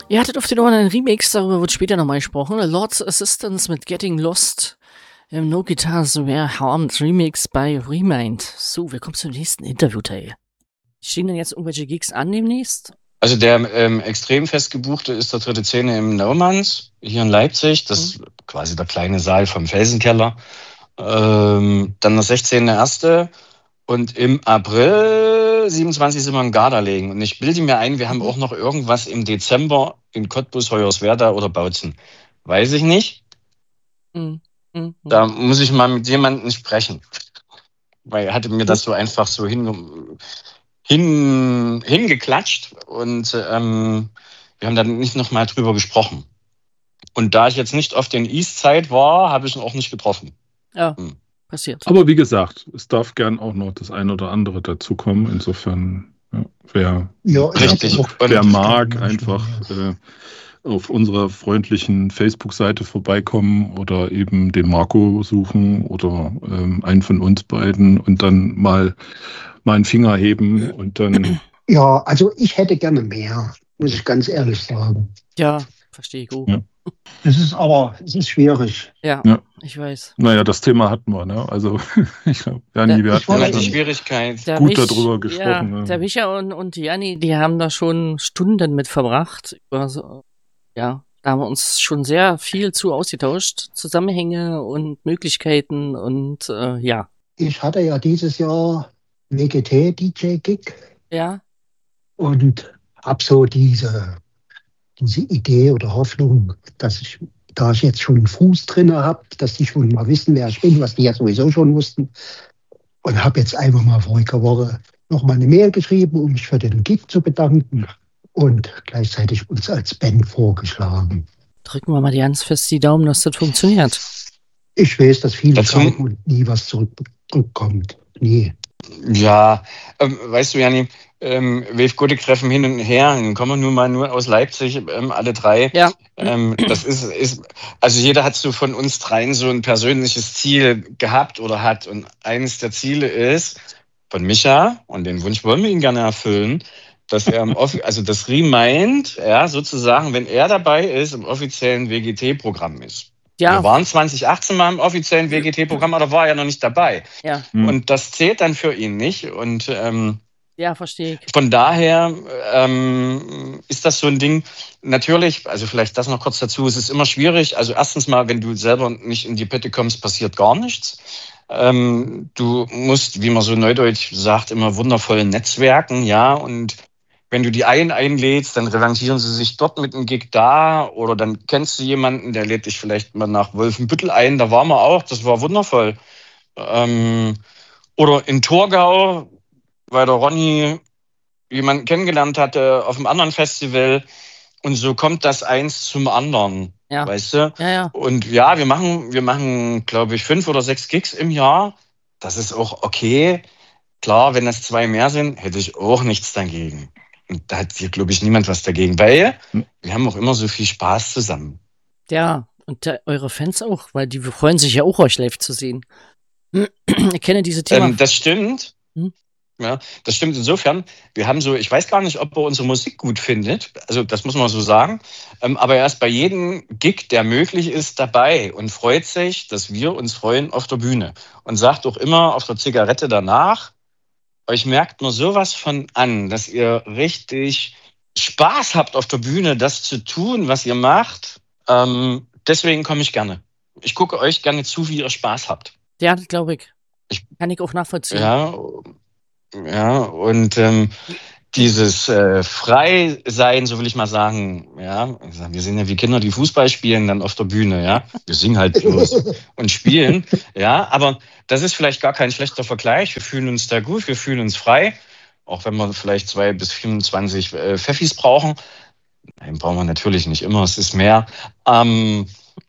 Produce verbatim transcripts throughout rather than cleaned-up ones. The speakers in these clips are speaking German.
Ihr hattet auf den Ohren einen Remix, darüber wird später nochmal gesprochen. Lord's Assistance mit Getting Lost im No Guitars Were Harmed Remix bei Remind. So, wir kommen zum nächsten Interviewteil. Stehen denn jetzt irgendwelche Gigs an demnächst? Also der ähm, extrem festgebuchte ist der dritte Zehne im Naumanns, hier in Leipzig. Das ist quasi der kleine Saal vom Felsenkeller. Ähm, dann der sechzehnte erste Und im April siebenundzwanzig sind wir in Garderlegen. Und ich bilde mir ein, wir haben auch noch irgendwas im Dezember in Cottbus, Hoyerswerda oder Bautzen. Weiß ich nicht. Mhm. Mhm. Da muss ich mal mit jemandem sprechen. Weil er hatte mir das so einfach so hin, hin, hingeklatscht. Und ähm, wir haben dann nicht nochmal drüber gesprochen. Und da ich jetzt nicht auf den Eastside war, habe ich ihn auch nicht getroffen. Ja, Hm. passiert. Aber wie gesagt, es darf gern auch noch das eine oder andere dazukommen. Insofern, ja, wer, Ja, Richtig. wer Und mag, einfach äh, auf unserer freundlichen Facebook-Seite vorbeikommen oder eben den Marco suchen oder ähm, einen von uns beiden und dann mal, mal einen Finger heben und dann. Ja, also ich hätte gerne mehr, muss ich ganz ehrlich sagen. Ja, verstehe ich gut. Ja. Es ist aber, es ist schwierig. Ja, Ja. ich weiß. Naja, das Thema hatten wir, ne? Also ich glaube, Janni, wir Ich hatten wollte- ja die schon Schwierigkeit. Der gut Mich- darüber gesprochen. Ja, ne? der Micha und, und die Janni, die haben da schon Stunden mit verbracht. Über so, ja, da haben wir uns schon sehr viel zu ausgetauscht. Zusammenhänge und Möglichkeiten und äh, ja. Ich hatte ja dieses Jahr W G T-D J-Gig Ja, und habe so diese, diese Idee oder Hoffnung, dass ich, da ich jetzt schon einen Fuß drin habe, dass die schon mal wissen, wer ich bin, was die ja sowieso schon wussten. Und habe jetzt einfach mal vorige Woche noch mal eine Mail geschrieben, um mich für den Gig zu bedanken und gleichzeitig uns als Band vorgeschlagen. drücken wir mal die ganz fest die Daumen, dass das funktioniert. Ich weiß, dass viele Dazu- schreiben und nie was zurück, zurückkommt. Nie. Ja, ähm, weißt du, Janni, ähm, Wave Gotik treffen hin und her, dann kommen wir nun mal nur aus Leipzig, ähm, alle drei. Ja. Ähm, das ist, ist, also jeder hat so von uns dreien so ein persönliches Ziel gehabt oder hat. Und eines der Ziele ist von Micha, und den Wunsch wollen wir ihn gerne erfüllen, dass er im Offi- also das Remind, ja, sozusagen, wenn er dabei ist, im offiziellen W G T-Programm ist. Ja, Wir waren zwanzig achtzehn mal im offiziellen W G T-Programm, aber da war er noch nicht dabei. ja, Hm. Und das zählt dann für ihn nicht. Und ähm, ja, verstehe ich. von daher ähm, ist das so ein Ding. Natürlich, also vielleicht das noch kurz dazu, es ist immer schwierig. Also erstens mal, wenn du selber nicht in die Pötte kommst, passiert gar nichts. Ähm, du musst, wie man so neudeutsch sagt, immer wundervoll netzwerken, ja. Und wenn du die einen einlädst, dann revanchieren sie sich dort mit einem Gig da. Oder dann kennst du jemanden, der lädt dich vielleicht mal nach Wolfenbüttel ein. Da waren wir auch, das war wundervoll. Ähm, oder in Torgau, weil der Ronny jemanden kennengelernt hatte auf einem anderen Festival. Und so kommt das eins zum anderen, Ja. weißt du? Ja, ja. Und ja, wir machen, wir machen, glaube ich, fünf oder sechs Gigs im Jahr. Das ist auch okay. Klar, wenn das zwei mehr sind, hätte ich auch nichts dagegen. Und da hat hier, glaube ich, niemand was dagegen, weil Hm. wir haben auch immer so viel Spaß zusammen. Ja, und äh, eure Fans auch, weil die freuen sich ja auch, euch live zu sehen. Ich kenne dieses Thema. Ähm, das stimmt. Hm? Ja, das stimmt insofern. Wir haben so, ich weiß gar nicht, ob er unsere Musik gut findet. Also das muss man so sagen. Ähm, aber er ist bei jedem Gig, der möglich ist, dabei und freut sich, dass wir uns freuen auf der Bühne. Und sagt auch immer auf der Zigarette danach, euch merkt nur sowas von an, dass ihr richtig Spaß habt auf der Bühne, das zu tun, was ihr macht. Ähm, deswegen komme ich gerne. Ich gucke euch gerne zu, wie ihr Spaß habt. Ja, das glaube ich. Ich- Kann ich auch nachvollziehen. Ja, ja, und ähm, dieses äh, Frei-Sein, so will ich mal sagen, ja, wir sind ja wie Kinder, die Fußball spielen, dann auf der Bühne, ja. Wir singen halt bloß und spielen, ja, aber das ist vielleicht gar kein schlechter Vergleich. Wir fühlen uns da gut, wir fühlen uns frei, auch wenn wir vielleicht zwei bis vierundzwanzig äh, Pfeffis brauchen. Nein, brauchen wir natürlich nicht immer, es ist mehr. Ähm,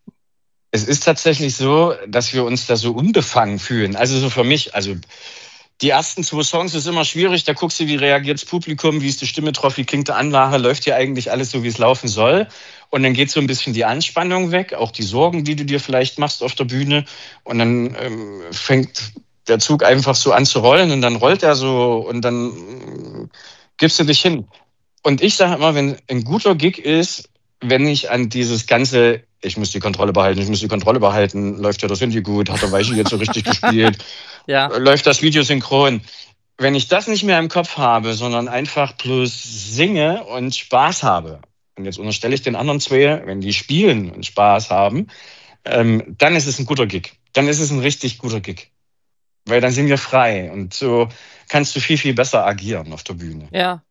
es ist tatsächlich so, dass wir uns da so unbefangen fühlen. Also so für mich, also die ersten zwei Songs ist immer schwierig, da guckst du, wie reagiert das Publikum, wie ist die Stimme drauf, wie klingt die Anlage, läuft hier eigentlich alles so, wie es laufen soll. Und dann geht so ein bisschen die Anspannung weg, auch die Sorgen, die du dir vielleicht machst auf der Bühne. Und dann ähm, fängt der Zug einfach so an zu rollen und dann rollt er so und dann äh, gibst du dich hin. Und ich sage immer, wenn ein guter Gig ist, wenn ich an dieses ganze, ich muss die Kontrolle behalten, ich muss die Kontrolle behalten, läuft ja das Handy gut, hat der Weiche jetzt so richtig gespielt, Ja. läuft das Video synchron. Wenn ich das nicht mehr im Kopf habe, sondern einfach bloß singe und Spaß habe, und jetzt unterstelle ich den anderen zwei, wenn die spielen und Spaß haben, ähm, dann ist es ein guter Gig. Dann ist es ein richtig guter Gig. Weil dann sind wir frei und so kannst du viel, viel besser agieren auf der Bühne. Ja.